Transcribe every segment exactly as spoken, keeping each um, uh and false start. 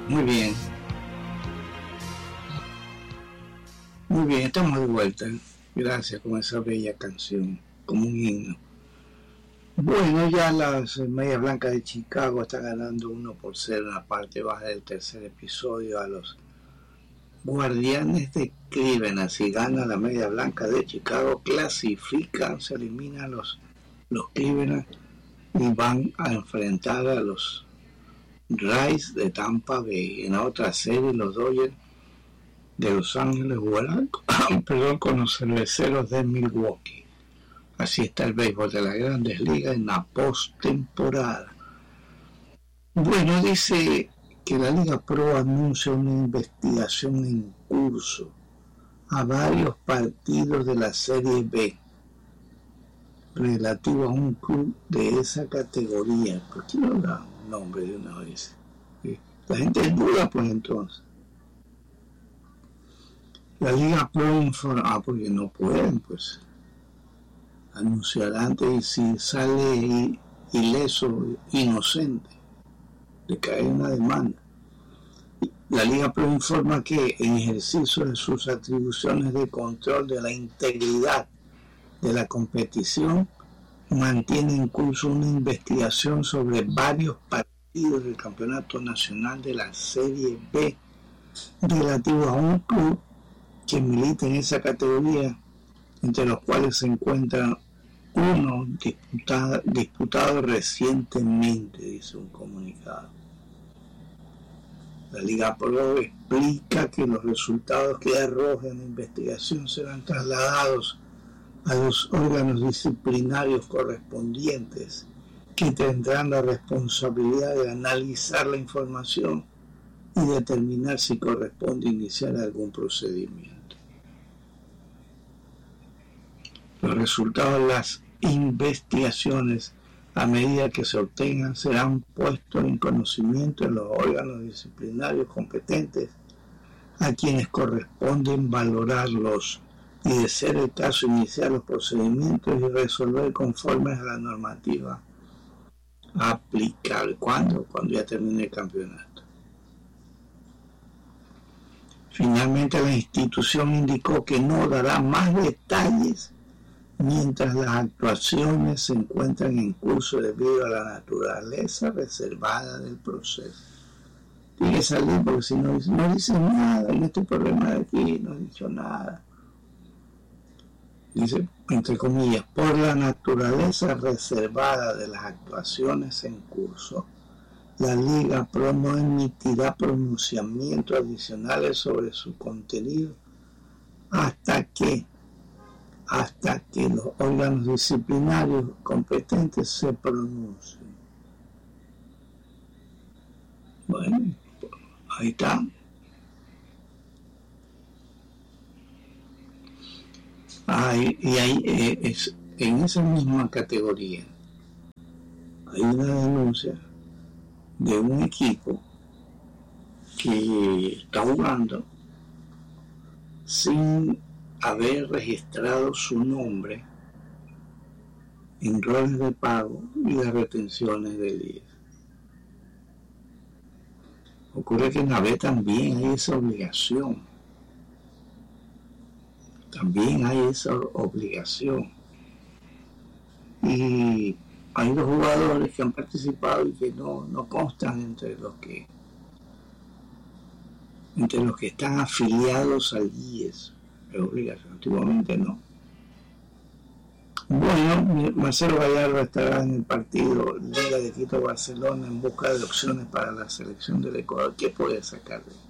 Muy bien. Muy bien, estamos de vuelta. Gracias con esa bella canción, como un himno. Bueno, ya las Medias Blancas de Chicago están ganando uno por cero en la parte baja del tercer episodio a los Guardianes de Cleveland. Si gana la Media Blanca de Chicago, clasifican, se eliminan los, los Cleveland y van a enfrentar a los Rays de Tampa Bay. En la otra serie, los Dodgers de Los Ángeles jugarán perdón, con los Cerveceros de Milwaukee. Así está el béisbol de las Grandes Ligas en la postemporada. Bueno, dice que la Liga Pro anuncia una investigación en curso a varios partidos de la Serie B relativo a un club de esa categoría. ¿Por qué no da un nombre de una vez? La gente duda, pues entonces. La Liga Pro informa, ah, porque no pueden, pues, anunciar antes, y si sale ileso, inocente, le cae una demanda. La Liga Pro informa que en ejercicio de sus atribuciones de control de la integridad de la competición, mantiene en curso una investigación sobre varios partidos del Campeonato Nacional de la Serie B relativos a un club que milita en esa categoría, entre los cuales se encuentran uno disputado, disputado recientemente, dice un comunicado. La Liga Pro explica que los resultados que arrojen la investigación serán trasladados a los órganos disciplinarios correspondientes, que tendrán la responsabilidad de analizar la información y determinar si corresponde iniciar algún procedimiento. Los resultados de las investigaciones, a medida que se obtengan, serán puestos en conocimiento de los órganos disciplinarios competentes, a quienes corresponden valorarlos y, de ser el caso, iniciar los procedimientos y resolver conforme a la normativa aplicable. ¿Cuándo? Cuando ya termine el campeonato. Finalmente, la institución indicó que no dará más detalles mientras las actuaciones se encuentran en curso debido a la naturaleza reservada del proceso. Tiene que salir, porque si no, no dice nada, en este problema de aquí no he dicho nada. Dice, entre comillas, por la naturaleza reservada de las actuaciones en curso, la Liga Pro no emitirá pronunciamientos adicionales sobre su contenido hasta que hasta que los órganos disciplinarios competentes se pronuncien. Bueno, ahí está. Hay, y hay, eh, es, en esa misma categoría hay una denuncia de un equipo que está jugando sin haber registrado su nombre en roles de pago y las retenciones del I E S. Ocurre que en la B también hay esa obligación. También hay esa obligación. Y hay dos jugadores que han participado y que no, no constan entre los que entre los que están afiliados al I E S. Es obligación, antiguamente no. Bueno, Marcelo Gallardo estará en el partido Liga de Quito Barcelona en busca de opciones para la selección del Ecuador. ¿Qué puede sacar de,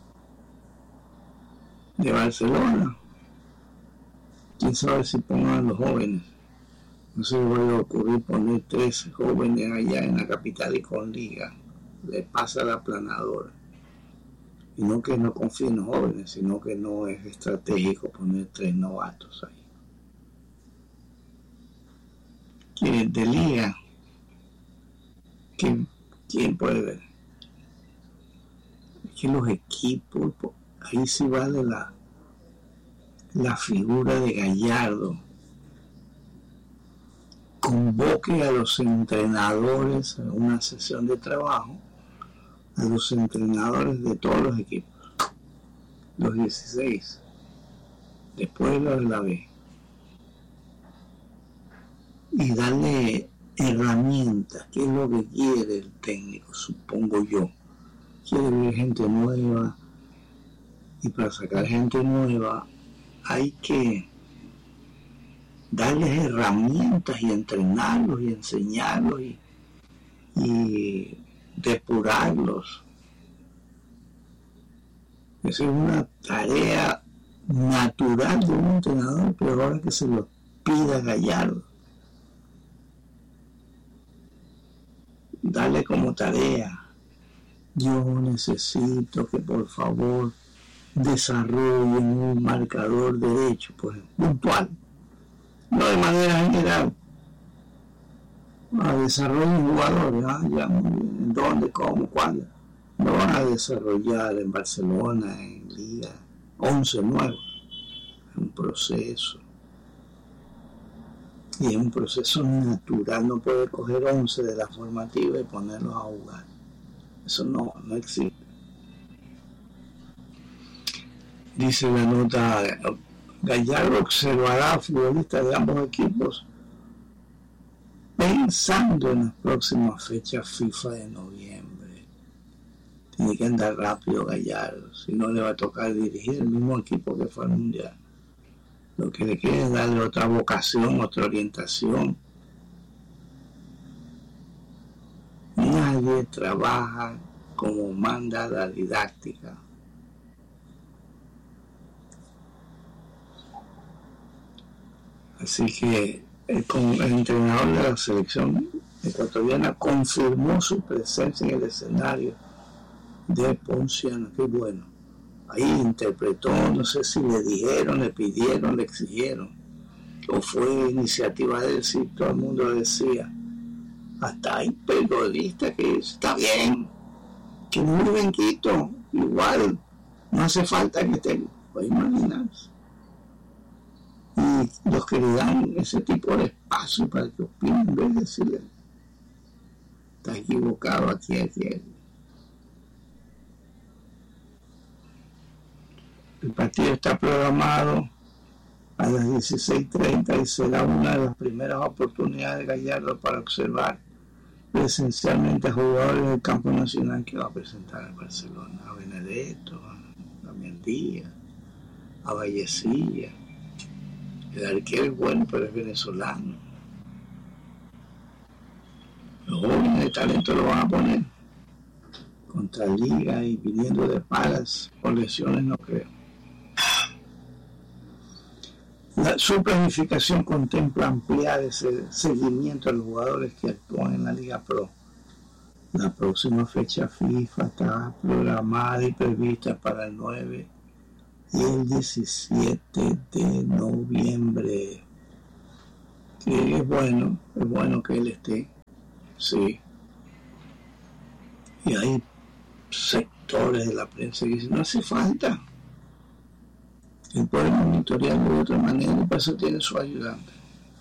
de Barcelona? Quién sabe si pongan a los jóvenes. No se le va a ocurrir poner tres jóvenes allá en la capital y con liga. Le pasa la aplanadora. Y no que no confíe en los jóvenes, sino que no es estratégico poner tres novatos ahí. Que de liga, ¿quién, quién puede ver? Es que los equipos, ahí sí vale la, la figura de Gallardo. Convoque a los entrenadores a una sesión de trabajo a los entrenadores de todos los equipos, los dieciséis, después los de la B, y darle herramientas, que es lo que quiere el técnico, supongo yo. Quiere ver gente nueva, y para sacar gente nueva hay que darles herramientas y entrenarlos y enseñarlos y, y depurarlos. Esa es una tarea natural de un entrenador, pero ahora que se lo pida Gallardo, darle como tarea: yo necesito que por favor desarrollen un marcador derecho, pues puntual, no de manera general. A desarrollar jugadores, ¿ah? Ya muy bien, ¿dónde, cómo, cuándo? No van a desarrollar en Barcelona, en Liga, once nuevos. Es un proceso. Y es un proceso natural. No puede coger once de la formativa y ponerlos a jugar. Eso no, no existe. Dice la nota: Gallardo observará a futbolistas de ambos equipos pensando en las próximas fechas FIFA de noviembre. Tiene que andar rápido Gallardo, si no le va a tocar dirigir el mismo equipo que fue al Mundial. Lo que le quiere es darle otra vocación, otra orientación. Nadie trabaja como manda la didáctica. Así que el, el entrenador de la selección ecuatoriana confirmó su presencia en el escenario de Ponciano. Qué bueno. Ahí interpretó, no sé si le dijeron, le pidieron, le exigieron, o fue iniciativa de él, si todo el mundo decía. Hasta hay periodistas que está bien, que muy bien Quito, igual, no hace falta que te lo imaginas. Y los que le dan ese tipo de espacio para que opinen, en vez de decirle: está equivocado aquí, aquí. El partido está programado a las dieciséis treinta y será una de las primeras oportunidades de Gallardo para observar presencialmente a jugadores del campo nacional que va a presentar al Barcelona: a Benedetto, a Damián Díaz, a Vallecilla. El arquero es bueno, pero es venezolano. Los jóvenes de talento lo van a poner contra Liga y viniendo de palas por lesiones, no creo. La, su planificación contempla ampliar ese seguimiento a los jugadores que actúan en la Liga Pro. La próxima fecha FIFA está programada y prevista para el nueve y el diecisiete de noviembre. Que es bueno, es bueno que él esté, sí. Y hay sectores de la prensa que dicen: no hace falta. Él puede monitorearlo de otra manera, y para eso tiene su ayudante.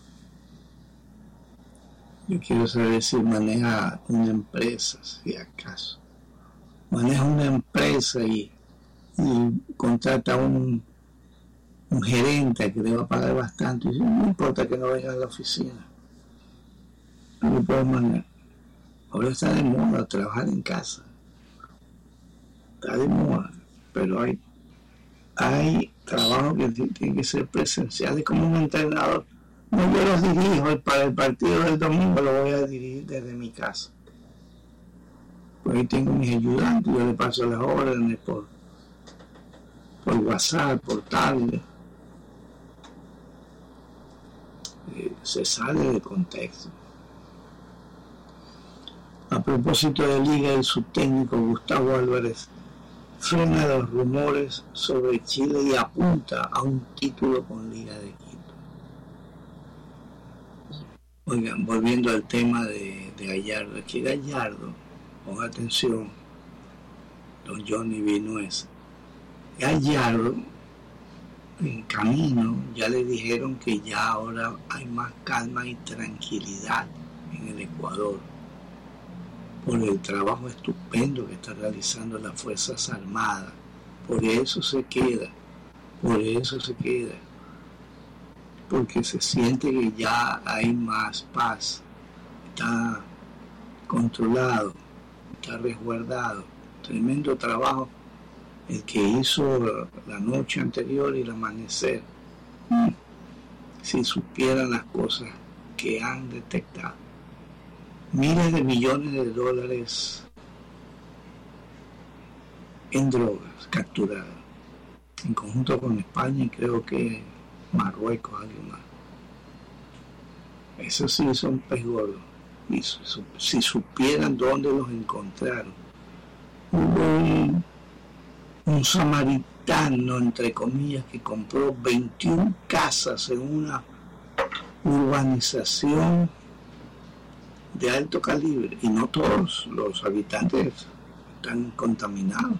Yo quiero saber si maneja una empresa, si acaso. Maneja una empresa y, y contrata a un, un gerente que le va a pagar bastante. Y dice: no importa que no venga a la oficina. No lo puedo manejar. Ahora está de moda trabajar en casa. Está de moda, pero hay hay trabajo que tiene que ser presencial. Y como un entrenador, no, yo los dirijo, para el partido del domingo lo voy a dirigir desde mi casa. Pues ahí tengo mis ayudantes, yo le paso las órdenes por, por WhatsApp, por tablet. Eh, se sale de contexto. A propósito de Liga, el subtécnico Gustavo Álvarez frena los rumores sobre Chile y apunta a un título con Liga de Quito. Oigan, volviendo al tema de, de Gallardo, es que Gallardo, ponga atención, don Johnny Vinuesa, Gallardo en camino ya le dijeron que ya ahora hay más calma y tranquilidad en el Ecuador, por el trabajo estupendo que están realizando las Fuerzas Armadas. Por eso se queda, por eso se queda, porque se siente que ya hay más paz, está controlado, está resguardado. Tremendo trabajo el que hizo la noche anterior y el amanecer. Si supieran las cosas que han detectado. Miles de millones de dólares en drogas capturadas, en conjunto con España y creo que Marruecos, alguien más. Esos sí son pez gordos. Y su, si supieran dónde los encontraron. Hubo un, un samaritano, entre comillas, que compró veintiuna casas en una urbanización de alto calibre, y no todos los habitantes están contaminados.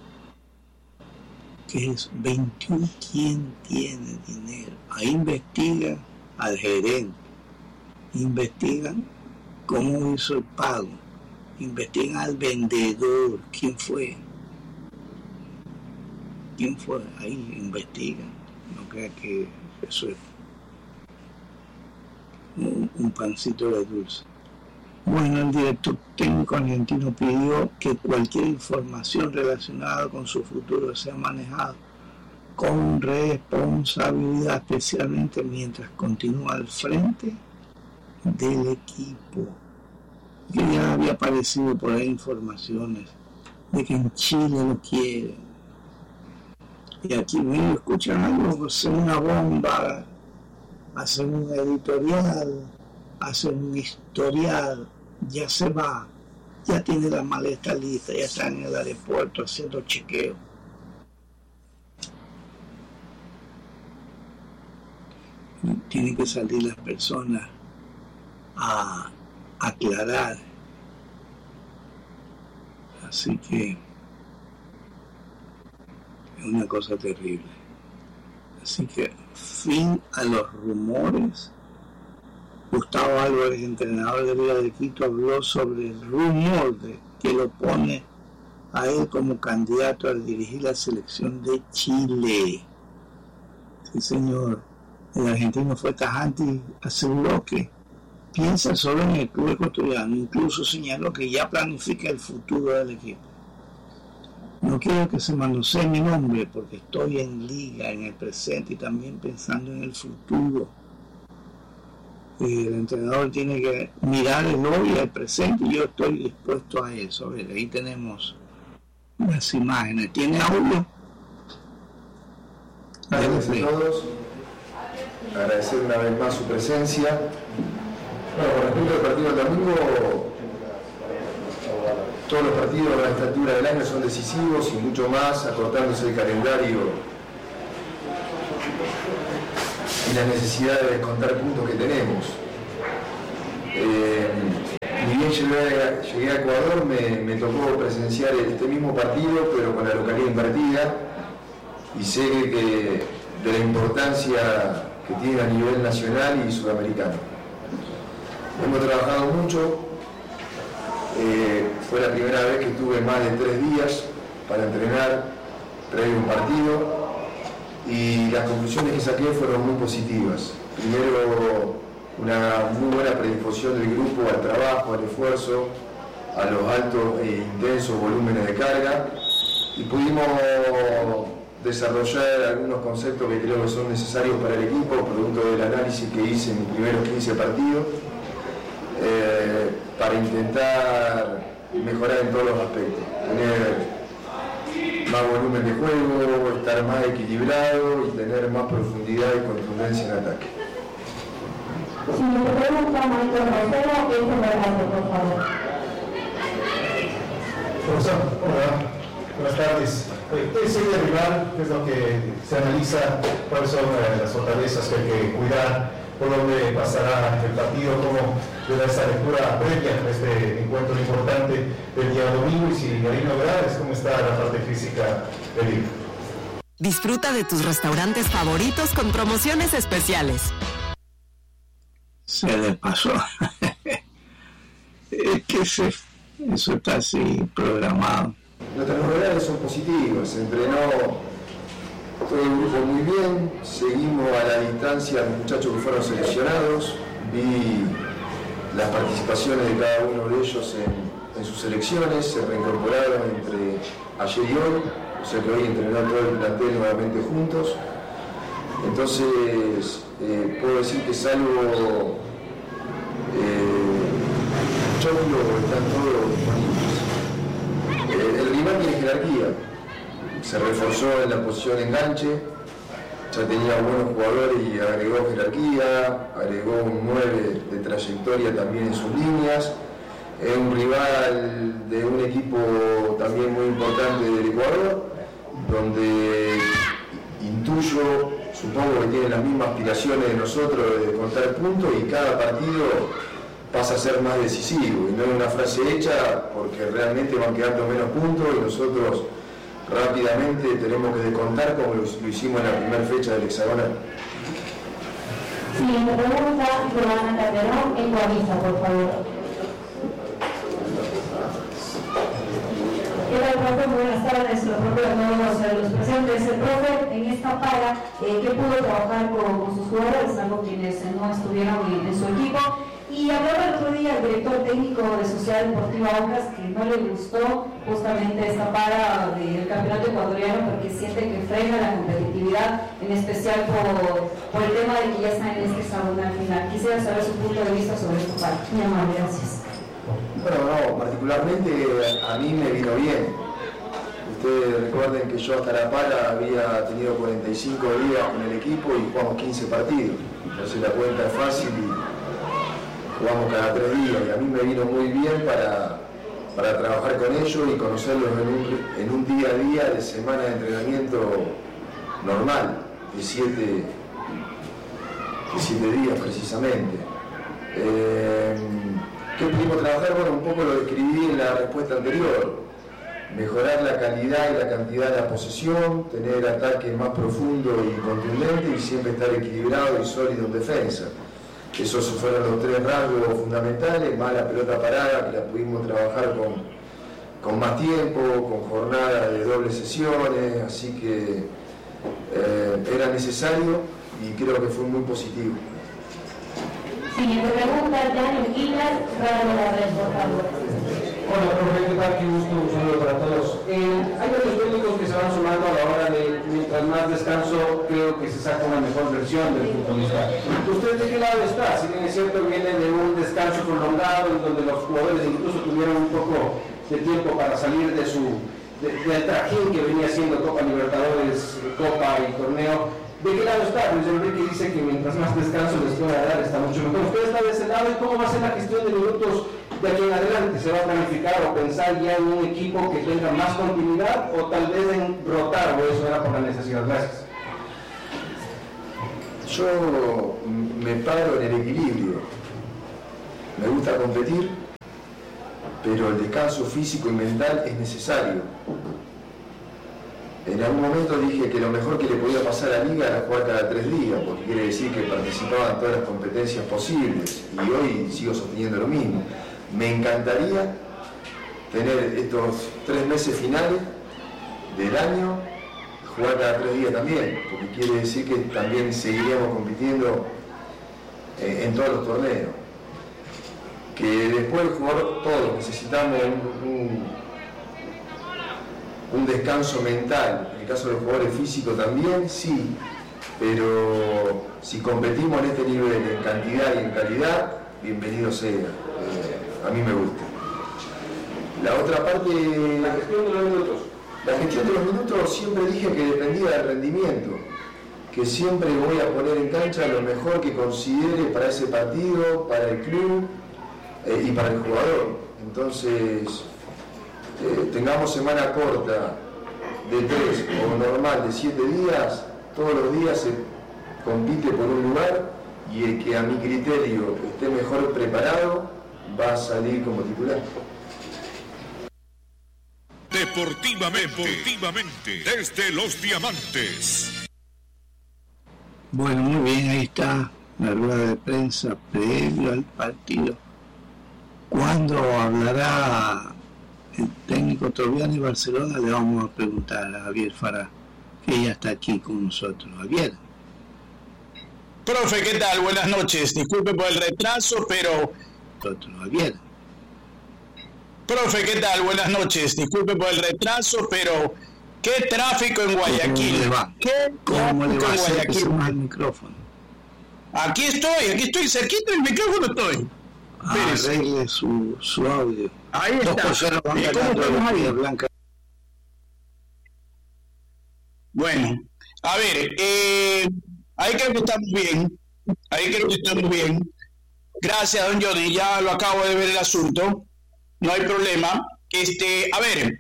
Que es veintiuno, ¿quién tiene dinero? Ahí investigan al gerente, investigan cómo hizo el pago, investigan al vendedor, quién fue, quién fue, ahí investigan. No crea que eso es un, un pancito de dulce. Bueno, el director técnico argentino pidió que cualquier información relacionada con su futuro sea manejada con responsabilidad, especialmente mientras continúa al frente del equipo. Que ya había aparecido por ahí informaciones de que en Chile lo quieren. Y aquí me escuchan algo, hacen una bomba, hacen un editorial, hacen un historial, ya se va, ya tiene la maleta lista, ya está en el aeropuerto haciendo chequeo. Tienen que salir las personas a aclarar. Así que es una cosa terrible. Así que fin a los rumores. Gustavo Álvarez, entrenador de Liga de Quito, habló sobre el rumor de que lo pone a él como candidato a dirigir la selección de Chile. Sí, señor. El argentino fue tajante y aseguró que piensa solo en el club ecuatoriano. Incluso señaló que ya planifica el futuro del equipo. No quiero que se manosee mi nombre porque estoy en liga, en el presente y también pensando en el futuro. Y el entrenador tiene que mirar el hoy y el presente y yo estoy dispuesto a eso. A ver, ahí tenemos las imágenes. ¿Tiene audio? Gracias a todos. Agradecer una vez más su presencia. Bueno, con respecto al partido del domingo, todos los partidos a esta altura del año son decisivos y mucho más, acortándose el calendario y la necesidad de descontar puntos que tenemos. Eh, ni bien llegué, llegué a Ecuador, me, me tocó presenciar este mismo partido, pero con la localidad invertida, y sé que de la importancia que tiene a nivel nacional y sudamericano. Hemos trabajado mucho, eh, fue la primera vez que tuve más de tres días para entrenar previo a un partido y las conclusiones que saqué fueron muy positivas. Primero, una muy buena predisposición del grupo al trabajo, al esfuerzo, a los altos e intensos volúmenes de carga, y pudimos desarrollar algunos conceptos que creo que son necesarios para el equipo, producto del análisis que hice en mis primeros quince partidos, eh, para intentar mejorar en todos los aspectos, tener más volumen de juego, estar más equilibrado y tener más profundidad y contundencia en ataque. Si nos podemos dar un momento de reserva, que es importante, por favor. Profesor, hola, buenas tardes. ¿Qué sería el rival? ¿Qué es lo que se analiza? ¿Cuáles son eh, las fortalezas que hay que cuidar? ¿Por dónde pasará el partido? ¿Cómo le da esta lectura previa a este encuentro importante del día domingo? Y si hay novedades, ¿cómo está la parte física del equipo? Disfruta de tus restaurantes favoritos con promociones especiales. Se le pasó. Es que se eso está así programado. Nuestras novedades son positivas, se entrenó todo el grupo muy bien, seguimos a la distancia a los muchachos que fueron seleccionados, vi las participaciones de cada uno de ellos en, en sus selecciones, se reincorporaron entre ayer y hoy, o sea que hoy entrenó todo el plantel nuevamente juntos. Entonces, eh, puedo decir que salvo eh, Choclo están todos disponibles. Eh, el rival tiene jerarquía, se reforzó en la posición de enganche, ya tenía buenos jugadores y agregó jerarquía, agregó un nueve de trayectoria también en sus líneas. Es un rival de un equipo también muy importante del Ecuador, donde intuyo, supongo que tienen las mismas aspiraciones de nosotros de contar puntos y cada partido pasa a ser más decisivo. Y no es una frase hecha porque realmente van quedando menos puntos y nosotros rápidamente tenemos que descontar como lo, lo hicimos en la primera fecha del hexagonal. Siguiente pregunta, Giovanna Calderón, Ecuavisa, por favor. ¿Qué tal, profe? Buenas tardes, lo propio a todos los presentes. El profe, en esta para, eh, ¿qué pudo trabajar con, con sus jugadores, salvo quienes eh, no estuvieron en, en su equipo? Y hablaba el otro día el director técnico de Sociedad Deportiva Aucas que no le gustó justamente esta para del campeonato ecuatoriano porque siente que frena la competitividad, en especial por, por el tema de que ya está en este hexagonal final. Quisiera saber su punto de vista sobre esta para. Mi amable, gracias. Bueno, no, particularmente a mí me vino bien. Ustedes recuerden que yo hasta la para había tenido cuarenta y cinco días con el equipo y jugamos quince partidos. Entonces la cuenta es fácil y jugamos cada tres días. Y a mí me vino muy bien para, para trabajar con ellos y conocerlos en un, en un día a día de semana de entrenamiento normal, de siete, de siete días precisamente. Eh, ¿Qué pudimos trabajar? Bueno, un poco lo describí en la respuesta anterior. Mejorar la calidad y la cantidad de la posesión, tener ataques más profundos y contundentes y siempre estar equilibrado y sólido en defensa. Esos fueron los tres rasgos fundamentales, más la pelota parada, que la pudimos trabajar con, con más tiempo, con jornadas de dobles sesiones, así que eh, era necesario y creo que fue muy positivo. Siguiente pregunta, Jan Guillas, Radio La Red, por favor. Hola, profe, ¿qué tal? Qué gusto, un saludo para todos. Eh, hay varios técnicos que se van sumando a la hora de, mientras más descanso, creo que se saca una mejor versión del futbolista. ¿Usted de qué lado está? Si bien es cierto, viene de un descanso prolongado en donde los jugadores incluso tuvieron un poco de tiempo para salir de su de, del trajín que venía siendo Copa Libertadores, Copa y torneo. ¿De qué lado está? Luis Enrique dice que mientras más descanso les pueda dar está mucho mejor. ¿Usted está de ese lado y cómo va a ser la gestión de minutos de aquí en adelante? ¿Se va a planificar o pensar ya en un equipo que tenga más continuidad o tal vez en rotar o eso era por la necesidad? Gracias. Yo me paro en el equilibrio. Me gusta competir, pero el descanso físico y mental es necesario. En algún momento dije que lo mejor que le podía pasar a la Liga era jugar cada tres días, porque quiere decir que participaba en todas las competencias posibles, y hoy sigo sosteniendo lo mismo. Me encantaría tener estos tres meses finales del año, jugar cada tres días también, porque quiere decir que también seguiríamos compitiendo en, en todos los torneos. Que después el jugador, todos necesitamos un, un un descanso mental, en el caso de los jugadores físicos también, sí, pero si competimos en este nivel en cantidad y en calidad, bienvenido sea, eh, a mí me gusta. La otra parte, la gestión de los minutos. La gestión de los minutos siempre dije que dependía del rendimiento, que siempre voy a poner en cancha lo mejor que considere para ese partido, para el club eh, y para el jugador. Entonces, Eh, tengamos semana corta de tres o normal de siete días, todos los días se compite por un lugar y el que a mi criterio esté mejor preparado va a salir como titular. Deportivamente, Deportivamente desde Los Diamantes. Bueno, muy bien, ahí está la rueda de prensa previo al partido. ¿Cuándo hablará el técnico Troviani y Barcelona? Le vamos a preguntar a Javier Farah, que ya está aquí con nosotros. Javier. Profe, ¿qué tal? Buenas noches. Disculpe por el retraso, pero... Javier. Profe, ¿qué tal? Buenas noches. Disculpe por el retraso, pero... ¿Qué tráfico en Guayaquil? ¿Cómo le va? ¿Qué ¿Cómo le va a hacer Guayaquil? el micrófono? Aquí estoy, aquí estoy, cerquita del micrófono estoy. Ah, arregle su, su audio. Ahí está. Dos por cero van ¿Cómo ganando estamos la ahí? Bahía Blanca. Bueno, a ver, eh, ahí creo que estamos bien, ahí creo que estamos bien. Gracias, don Johnny, ya lo acabo de ver el asunto, no hay problema. Este, a ver,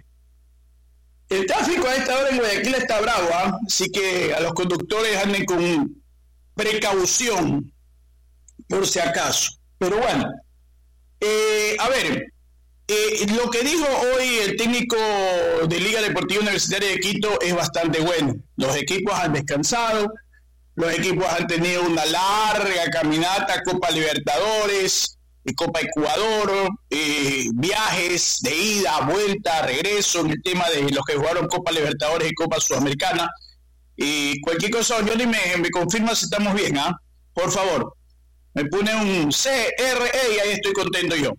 el tráfico a esta hora en Guayaquil está bravo, ¿eh? Así que a los conductores anden con precaución, por si acaso. Pero bueno, eh, a ver, eh, lo que dijo hoy el técnico de Liga Deportiva Universitaria de Quito es bastante bueno. Los equipos han descansado, los equipos han tenido una larga caminata, Copa Libertadores, Copa Ecuador, eh, viajes de ida, vuelta, regreso, en el tema de los que jugaron Copa Libertadores y Copa Sudamericana. Y cualquier cosa, Johnny, me, me confirma si estamos bien, ¿ah? ¿eh? Por favor, me pone un C R E y ahí estoy contento yo.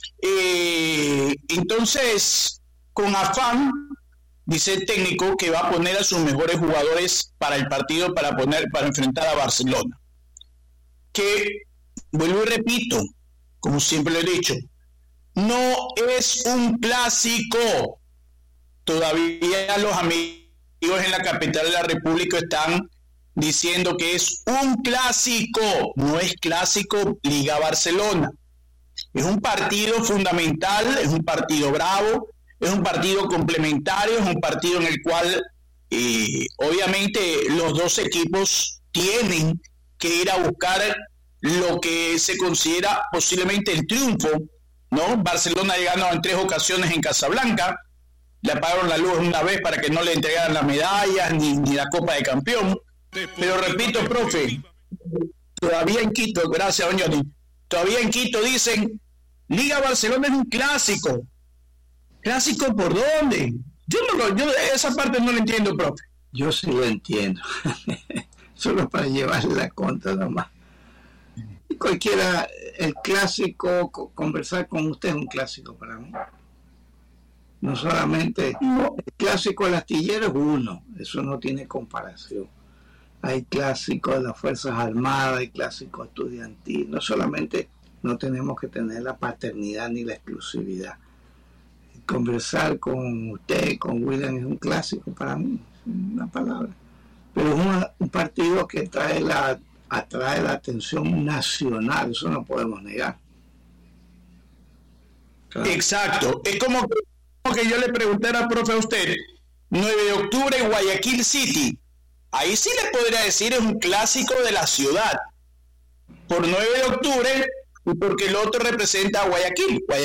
Eh, entonces, con afán, dice el técnico que va a poner a sus mejores jugadores para el partido, para poner, para enfrentar a Barcelona. Que, vuelvo y repito, como siempre lo he dicho, no es un clásico. Todavía los amigos en la capital de la República están diciendo que es un clásico. No es clásico Liga Barcelona. Es un partido fundamental, es un partido bravo, es un partido complementario, es un partido en el cual eh, obviamente los dos equipos tienen que ir a buscar lo que se considera posiblemente el triunfo, ¿no? Barcelona ha llegado en tres ocasiones en Casablanca, le apagaron la luz una vez para que no le entregaran las medallas ni, ni la Copa de Campeón. Pero repito, profe, todavía en Quito, gracias, don Johnny, todavía en Quito dicen, Liga Barcelona es un clásico. ¿Clásico por dónde? Yo no lo, yo esa parte no lo entiendo, profe. Yo sí lo entiendo. Solo para llevarle la contra nomás. Y cualquiera, el clásico, conversar con usted es un clásico para mí. No solamente, el clásico del astillero es uno, eso no tiene comparación. Hay clásicos de las Fuerzas Armadas, hay clásicos estudiantiles. No solamente no tenemos que tener la paternidad ni la exclusividad. Conversar con usted, con William, es un clásico para mí, una palabra. Pero es una, un partido que trae la, atrae la atención nacional, eso no podemos negar. Claro. Exacto, es como que yo le preguntara, profe, a usted, nueve de octubre, Guayaquil City. Ahí sí le podría decir es un clásico de la ciudad. Por nueve de octubre y porque el otro representa a Guayaquil. Guayaquil